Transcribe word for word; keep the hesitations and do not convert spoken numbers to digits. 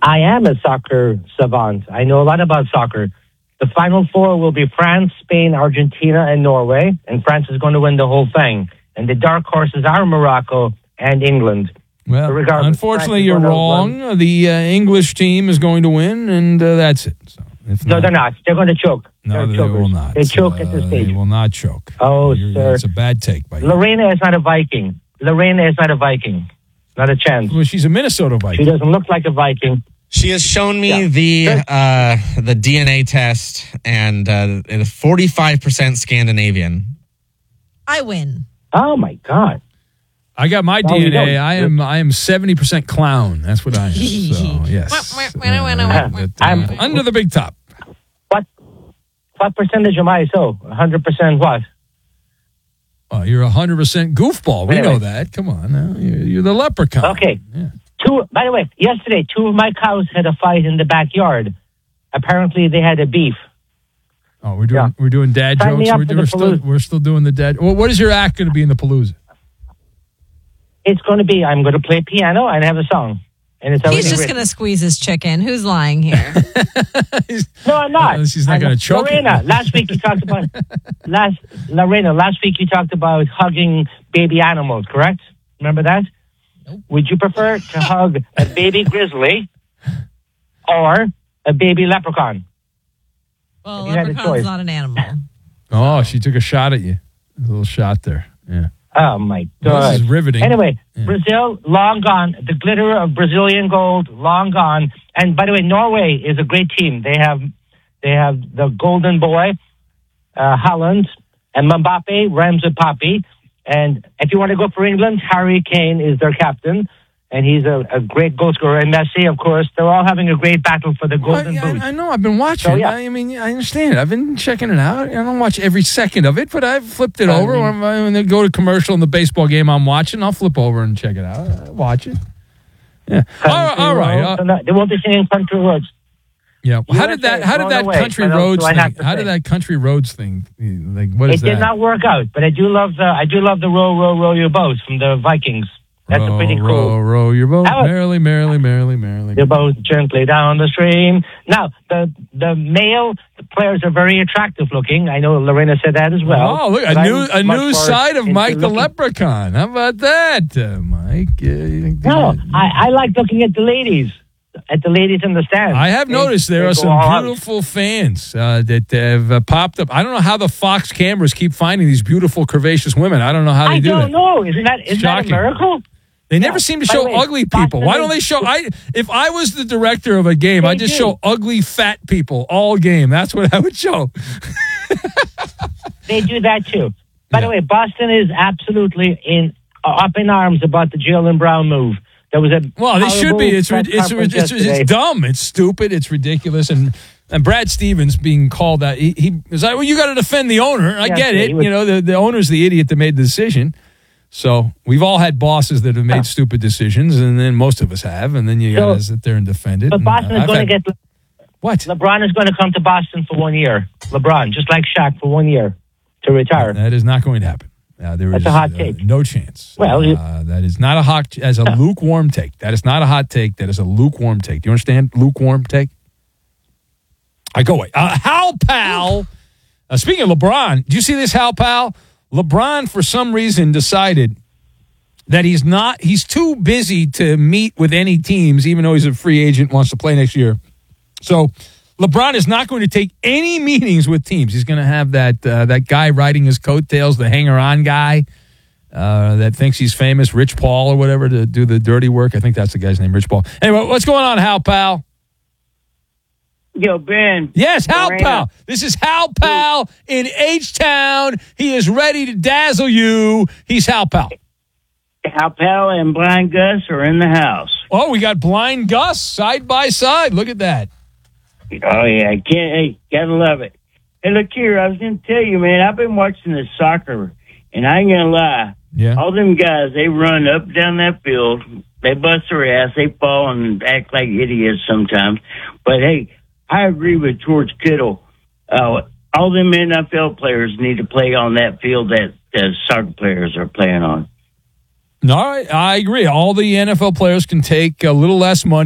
I am a soccer savant. I know a lot about soccer. The final four will be France, Spain, Argentina, and Norway. And France is going to win the whole thing. And the dark horses are Morocco and England. Well, unfortunately, you're wrong. The uh, English team is going to win, and uh, that's it. So, if no, not, they're not. They're going to choke. No, they're they chokers. will not. They choke uh, at this stage. They will not choke. Oh, You're, sir. It's a bad take by you. Lorena is not a Viking. Lorena is not a Viking. Not a chance. Well, she's a Minnesota Viking. She doesn't look like a Viking. She has shown me Yeah. the uh, the D N A test, and uh, it is forty-five percent Scandinavian. I win. Oh, my God. I got my Well, D N A. we don't. I am I am seventy percent clown. That's what I am. So, yes. Uh, but, uh, I'm- under the big top. What what percentage am I so? one hundred percent what? Oh, you're one hundred percent goofball. We Anyway. know that. Come on now. You're, you're the leprechaun. Okay. Yeah. Two. By the way, yesterday, two of my cows had a fight in the backyard. Apparently, they had a beef. Oh, we're doing Yeah. we're doing dad Sign me jokes. up We're, for we're the still Palooza. we're still doing the dad. Well, what is your act going to be in the Palooza? It's going to be, I'm going to play piano and have a song. And it's already He's just written. going to squeeze his chicken. Who's lying here? No, I'm not. Uh, she's not I'm gonna choke it. Lorena, last week you talked about last Lorena. Last week you talked about hugging baby animals. Correct? Remember that? Would you prefer to hug a baby grizzly or a baby leprechaun? Well, You had a leprechaun's choice. not an animal. Oh, she took a shot at you. A little shot there. Yeah. Oh my Well, God! this is riveting. Anyway, Yeah. Brazil long gone. The glitter of Brazilian gold long gone. And by the way, Norway is a great team. They have they have the golden boy, uh, Haaland, and Mbappe, Ramsey Papi. And if you want to go for England, Harry Kane is their captain, and he's a, a great goal scorer. And Messi, of course, they're all having a great battle for the Well, golden yeah, boot. I, I know. I've been watching. So, yeah. I mean, I understand. I've been checking it out. I don't watch every second of it, but I've flipped it I over. mean- when, I, when they go to commercial in the baseball game I'm watching, I'll flip over and check it out. I watch it. Yeah. All right. All right. Roads, Uh, and that- they won't be singing country roads. yeah. How did that? U S A How did blown that away, country but also roads I thing? have to How say- did that country roads thing? Like, what is It did that? not work out, but I do love the I do love the row row row your boat from the Vikings. That's row, a pretty cool. row, row your boat How- merrily, merrily, merrily, merrily. Your boat gently down the stream. Now the the male players are very attractive looking. I know Lorena said that as well. Oh, look, a but new I'm a much new more side of into Mike the looking- Leprechaun. How about that, uh, Mike? Uh, you think- No, I, I like looking at the ladies, at the ladies in the stands. I have They- noticed there they are go some all out. beautiful fans uh, that have uh, popped up. I don't know how the Fox cameras keep finding these beautiful, curvaceous women. I don't know how they I do don't that. know. Isn't that isn't that a Shocking. miracle? They never Yeah. seem to By the show way, ugly people. Why don't they show? I if I was the director of a game, They I'd just do. show ugly fat people all game. That's what I would show. They do that too. By Yeah. the way, Boston is absolutely in uh, up in arms about the Jalen Brown move. There was a Well, they should be. horrible It's press it's it's, conference it's, it's yesterday. dumb. It's stupid. It's ridiculous. And and Brad Stevens being called that he, he was like, well, you got to defend the owner. I Yeah, get he it. was- You know, the the owner's the idiot that made the decision. So we've all had bosses that have made Yeah. stupid decisions, and then most of us have, and then you got to So- sit there and defend it. But and Boston is I've going to had- get what? LeBron is going to come to Boston for one year. LeBron, just like Shaq, for one year to retire. That is not going to happen. Uh, there That's is a hot uh, take. no chance. Well, you- uh, that is not a hot as a lukewarm take. That is not a hot take. That is a lukewarm take. Do you understand? Lukewarm take. I go away. Uh, Hal Pal. Uh, speaking of LeBron, do you see this, Hal Pal? LeBron, for some reason, decided that he's not. He's too busy to meet with any teams, even though he's a free agent, wants to play next year. So LeBron is not going to take any meetings with teams. He's going to have that uh, that guy riding his coattails, the hanger-on guy uh, that thinks he's famous, Rich Paul or whatever, to do the dirty work. I think that's the guy's name, Rich Paul. Anyway, what's going on, Hal Pal? Yo, Ben. Yes, Hal Lorena. Pal. This is Hal Pal in H-Town. He is ready to dazzle you. He's Hal Pal. Hal Pal and Blind Gus are in the house. Oh, we got Blind Gus side by side. Look at that. Oh, yeah. I can't, hey, gotta love it. Hey, look here. I was going to tell you, man, I've been watching this soccer, and I ain't going to lie. Yeah. All them guys, they run up down that field. They bust their ass. They fall and act like idiots sometimes. But, hey, I agree with George Kittle. Uh, all them N F L players need to play on that field that the soccer players are playing on. All right, I agree. All the N F L players can take a little less money